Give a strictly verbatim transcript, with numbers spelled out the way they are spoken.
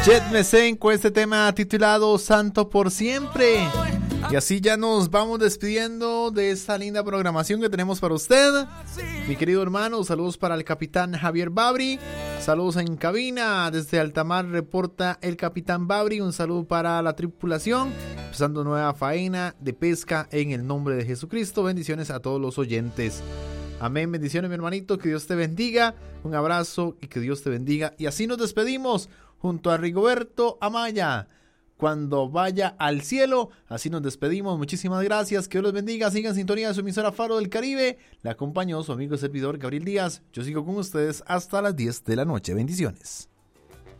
Jet Mesen con este tema titulado Santo por Siempre. Y así ya nos vamos despidiendo de esta linda programación que tenemos para usted. Mi querido hermano, saludos para el capitán Javier Babri. Saludos en cabina. Desde Altamar reporta el capitán Babri. Un saludo para la tripulación. Empezando nueva faena de pesca en el nombre de Jesucristo. Bendiciones a todos los oyentes. Amén, bendiciones mi hermanito, que Dios te bendiga, un abrazo y que Dios te bendiga. Y así nos despedimos junto a Rigoberto Amaya, cuando vaya al cielo, así nos despedimos, muchísimas gracias, que Dios los bendiga, sigan en sintonía de su emisora Faro del Caribe, le acompañó su amigo y servidor Gabriel Díaz, yo sigo con ustedes hasta las diez de la noche, bendiciones.